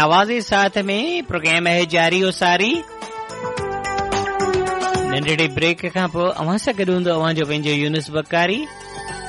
आवाज़े साथ में प्रोग्राम है जारी ओ सारी। नंढड़े ब्रेक खां पोइ अवां सां गॾु हूंदो अवां जो पंहिंजो यूनुस बकारी।